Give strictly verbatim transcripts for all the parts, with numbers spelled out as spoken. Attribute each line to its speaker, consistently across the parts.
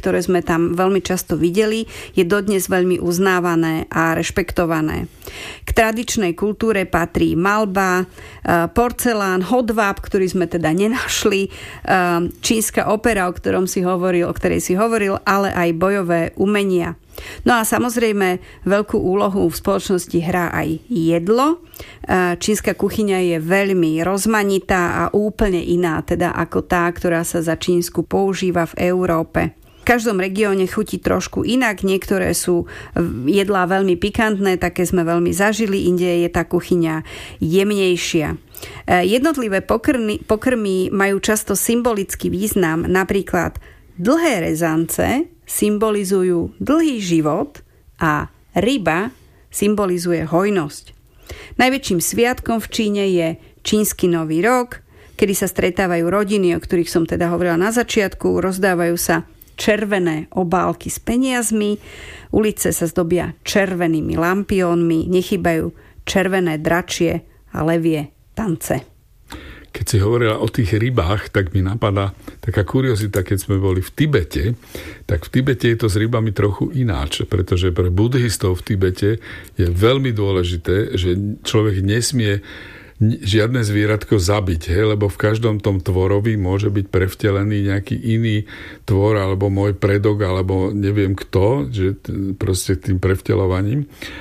Speaker 1: ktoré sme tam veľmi často videli, je dodnes veľmi uznávané a rešpektované. K tradičnej kultúre patrí maľba, porcelán, hodváb, ktorý sme teda nenašli, čínska opera, o ktorom si hovoril, o ktorej si hovoril, ale aj bojové umenia. No a samozrejme veľkú úlohu v spoločnosti hrá aj jedlo. Čínska kuchyňa je veľmi rozmanitá a úplne iná, teda ako tá, ktorá sa za čínsku používa v Európe. V každom regióne chutí trošku inak, niektoré sú jedlá veľmi pikantné, také sme veľmi zažili, inde je tá kuchyňa jemnejšia. Jednotlivé pokrmy, pokrmy majú často symbolický význam, napríklad dlhé rezance symbolizujú dlhý život a ryba symbolizuje hojnosť. Najväčším sviatkom v Číne je čínsky nový rok, kedy sa stretávajú rodiny, o ktorých som teda hovorila na začiatku, rozdávajú sa červené obálky s peniazmi, ulice sa zdobia červenými lampiónmi, nechybajú červené dračie a levie tance.
Speaker 2: Keď si hovorila o tých rybách, tak mi napadá taká kuriozita, keď sme boli v Tibete, tak v Tibete je to s rybami trochu ináč, pretože pre buddhistov v Tibete je veľmi dôležité, že človek nesmie žiadne zvieratko zabiť, hej, lebo v každom tom tvorovi môže byť prevtelený nejaký iný tvor, alebo môj predok, alebo neviem kto, že proste tým prevtelovaním.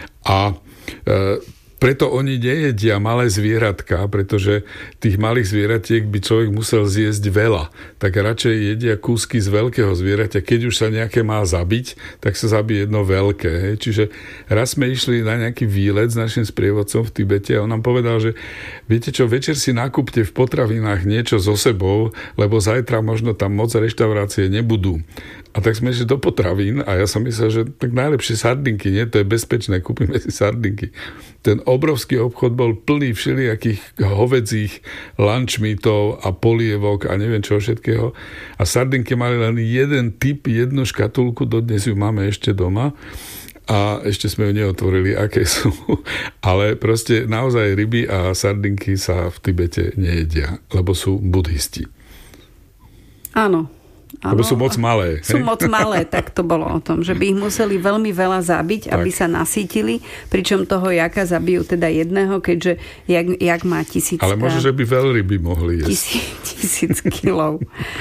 Speaker 2: A e, preto oni nejedia malé zvieratka, pretože tých malých zvieratiek by človek musel zjesť veľa. Tak radšej jedia kúsky z veľkého zvieratia. Keď už sa nejaké má zabiť, tak sa zabije jedno veľké. Hej. Čiže raz sme išli na nejaký výlet s našim sprievodcom v Tibete a on nám povedal, že viete čo, večer si nakúpte v potravinách niečo so sebou, lebo zajtra možno tam moc reštaurácie nebudú. A tak sme išli do potravín a ja som myslel, že tak najlepšie sardinky, nie? To je bezpečné, kúpime si sardinky. Ten obrovský obchod bol plný všelijakých hovedzích lunchmeatov a polievok a neviem čo všetkého. A sardinky mali len jeden typ, jednu škatulku, dodnes ju máme ešte doma. A ešte sme ju neotvorili, aké sú. Ale proste naozaj ryby a sardinky sa v Tibete nejedia, lebo sú buddhisti.
Speaker 1: Áno.
Speaker 2: Lebo sú moc malé.
Speaker 1: Sú moc malé, tak to bolo o tom, že by ich museli veľmi veľa zabiť, tak, aby sa nasýtili, pričom toho jaka zabijú teda jedného, keďže jak, jak má tisíc...
Speaker 2: Ale možno, že by veľryby mohli jesť.
Speaker 1: Tisíc, tisíc kilov.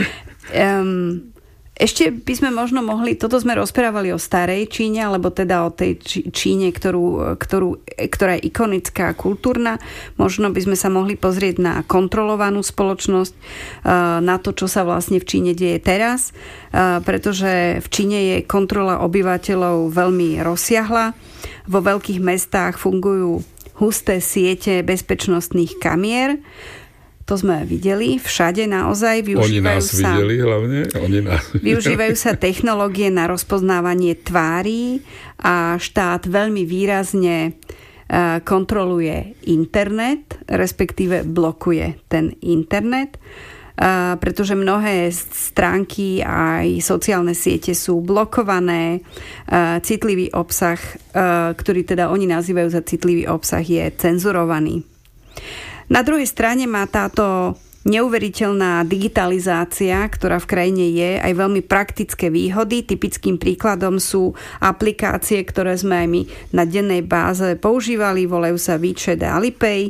Speaker 1: Um, Ešte by sme možno mohli, toto sme rozprávali o starej Číne, alebo teda o tej Číne, ktorú, ktorú, ktorá je ikonická a kultúrna. Možno by sme sa mohli pozrieť na kontrolovanú spoločnosť, na to, čo sa vlastne v Číne deje teraz, pretože v Číne je kontrola obyvateľov veľmi rozsiahla. Vo veľkých mestách fungujú husté siete bezpečnostných kamier. To sme videli všade naozaj. Využívajú
Speaker 2: Oni nás
Speaker 1: sa,
Speaker 2: videli hlavne. Oni nás
Speaker 1: využívajú sa technológie na rozpoznávanie tvári a štát veľmi výrazne kontroluje internet, respektíve blokuje ten internet, pretože mnohé stránky aj sociálne siete sú blokované. Citlivý obsah, ktorý teda oni nazývajú za citlivý obsah, je cenzurovaný. Na druhej strane má táto neuveriteľná digitalizácia, ktorá v krajine je, aj veľmi praktické výhody. Typickým príkladom sú aplikácie, ktoré sme aj my na dennej báze používali, volajú sa WeChat a Alipay.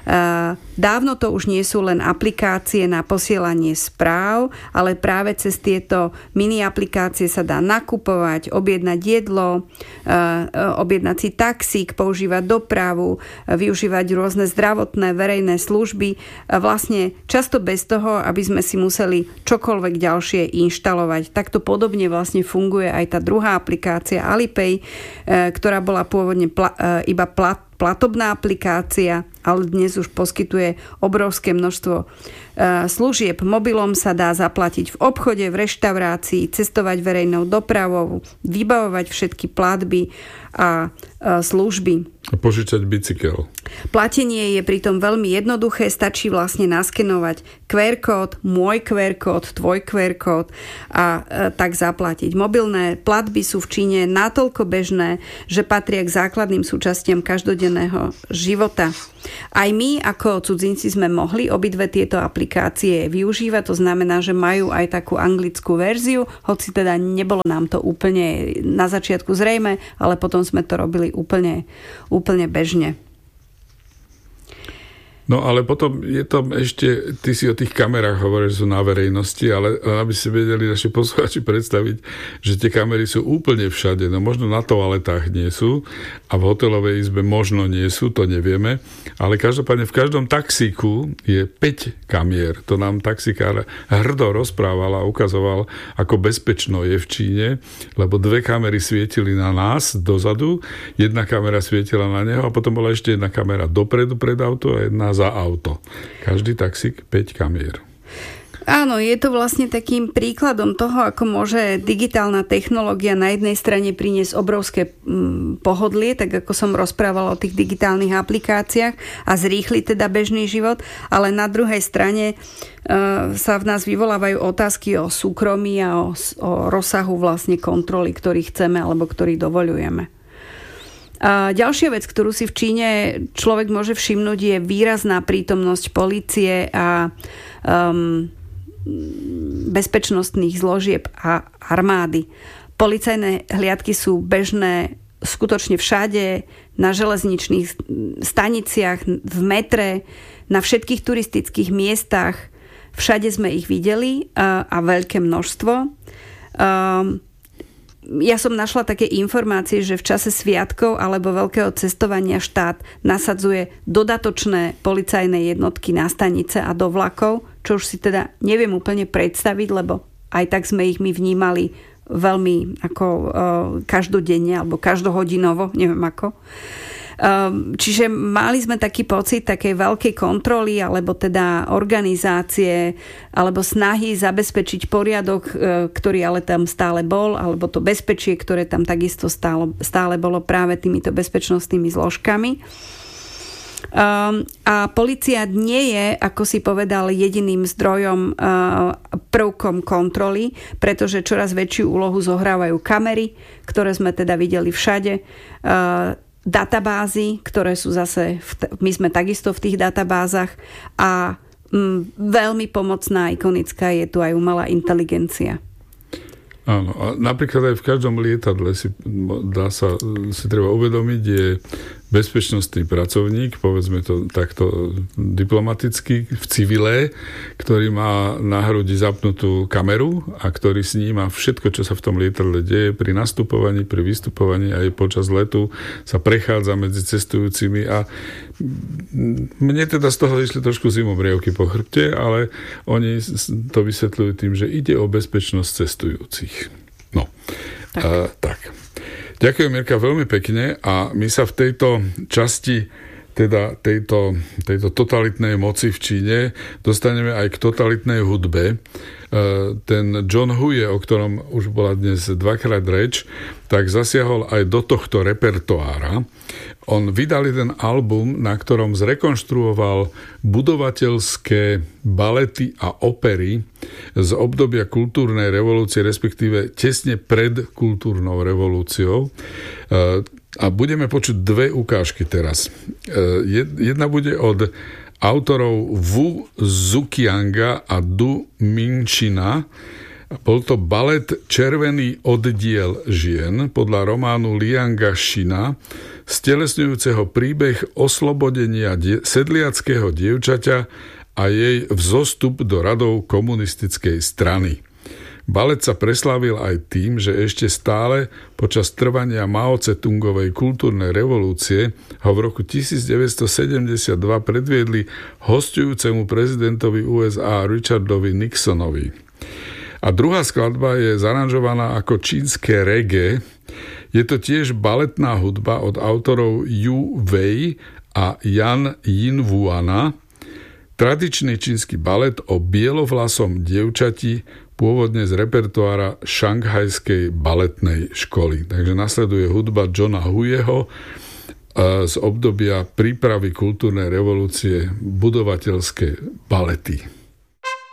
Speaker 1: Dávno to už nie sú len aplikácie na posielanie správ, ale práve cez tieto mini aplikácie sa dá nakupovať, objednať jedlo, objednať si taxík, používať dopravu, využívať rôzne zdravotné verejné služby. Vlastne často bez toho, aby sme si museli čokoľvek ďalšie inštalovať. Takto podobne vlastne funguje aj tá druhá aplikácia Alipay, ktorá bola pôvodne pla- iba plat- platobná aplikácia, ale dnes už poskytuje obrovské množstvo služieb. Mobilom sa dá zaplatiť v obchode, v reštaurácii, cestovať verejnou dopravou, vybavovať všetky platby a služby.
Speaker 2: A požičať bicykel.
Speaker 1: Platenie je pritom veľmi jednoduché, stačí vlastne naskenovať kú er kód, môj kú er kód, tvoj kú er kód a e, tak zaplatiť. Mobilné platby sú v Číne natoľko bežné, že patria k základným súčastiam každodenného každodenného života. Aj my ako cudzinci sme mohli obidve tieto aplikácie využívať, to znamená, že majú aj takú anglickú verziu, hoci teda nebolo nám to úplne na začiatku zrejme, ale potom sme to robili úplne, úplne bežne.
Speaker 2: No ale potom je tam ešte, ty si o tých kamerách hovoríš, že sú na verejnosti, ale aby si vedeli naši poslucháči predstaviť, že tie kamery sú úplne všade. No možno na toaletách nie sú a v hotelovej izbe možno nie sú, to nevieme, ale každopádne v každom taxíku je päť kamier. To nám taxikár hrdo rozprával a ukazoval, ako bezpečno je v Číne, lebo dve kamery svietili na nás dozadu, jedna kamera svietila na neho a potom bola ešte jedna kamera dopredu pred auto a jedna za auto. Každý taxík päť kamier.
Speaker 1: Áno, je to vlastne takým príkladom toho, ako môže digitálna technológia na jednej strane priniesť obrovské mm, pohodlie, tak ako som rozprávala o tých digitálnych aplikáciách a zrýchli teda bežný život, ale na druhej strane e, sa v nás vyvolávajú otázky o súkromí a o, o rozsahu vlastne kontroly, ktorý chceme alebo ktorý dovoľujeme. A ďalšia vec, ktorú si v Číne človek môže všimnúť, je výrazná prítomnosť polície a um, bezpečnostných zložieb a armády. Policajné hliadky sú bežné skutočne všade, na železničných staniciach, v metre, na všetkých turistických miestach. Všade sme ich videli a, a veľké množstvo. Um, Ja som našla také informácie, že v čase sviatkov alebo veľkého cestovania štát nasadzuje dodatočné policajné jednotky na stanice a do vlakov, čo už si teda neviem úplne predstaviť, lebo aj tak sme ich my vnímali veľmi ako uh, každodenne alebo každohodinovo, neviem ako. Čiže mali sme taký pocit takej veľkej kontroly alebo teda organizácie alebo snahy zabezpečiť poriadok, ktorý ale tam stále bol, alebo to bezpečie, ktoré tam takisto stále, stále bolo práve týmito bezpečnostnými zložkami. Um, a polícia nie je, ako si povedal, jediným zdrojom, uh, prvkom kontroly, pretože čoraz väčšiu úlohu zohrávajú kamery, ktoré sme teda videli všade, uh, databázy, ktoré sú zase, v, my sme takisto v tých databázach a mm, veľmi pomocná, ikonická je tu aj umelá inteligencia.
Speaker 2: Áno, a napríklad aj v každom lietadle si, dá sa, si treba uvedomiť, je bezpečnostný pracovník, povedzme to takto diplomaticky, v civile, ktorý má na hrudi zapnutú kameru a ktorý sníma všetko, čo sa v tom lietadle deje pri nastupovaní, pri vystupovaní aj počas letu sa prechádza medzi cestujúcimi a mne teda z toho išli trošku zimobrievky po chrbte, ale oni to vysvetľujú tým, že ide o bezpečnosť cestujúcich. No, tak. A, tak. Ďakujem, Mirka, veľmi pekne a my sa v tejto časti teda tejto, tejto totalitnej moci v Číne dostaneme aj k totalitnej hudbe. Ten John Huye, o ktorom už bola dnes dvakrát reč, tak zasiahol aj do tohto repertoára. On vydal jeden album, na ktorom zrekonštruoval budovateľské balety a opery z obdobia kultúrnej revolúcie, respektíve tesne pred kultúrnou revolúciou. A budeme počuť dve ukážky teraz. Jedna bude od autorov Wu Zuqianga a Du Mingchina. Bol to balet Červený oddiel žien podľa románu Lianga Shina, stelesňujúceho príbeh oslobodenia die- sedliackého dievčaťa a jej vzostup do radov komunistickej strany. Balet sa preslávil aj tým, že ešte stále počas trvania Mao Tse-tungovej kultúrnej revolúcie ho v roku devätnásťsedemdesiatdva predviedli hosťujúcemu prezidentovi ú es á Richardovi Nixonovi. A druhá skladba je zaranžovaná ako čínske reggae. Je to tiež baletná hudba od autorov Yu Wei a Yan Yinwuana. Tradičný čínsky balet o bielovlasom dievčati, pôvodne z repertoára šanghajskej baletnej školy. Takže nasleduje hudba Johna Huyeho z obdobia prípravy kultúrnej revolúcie, budovateľské balety.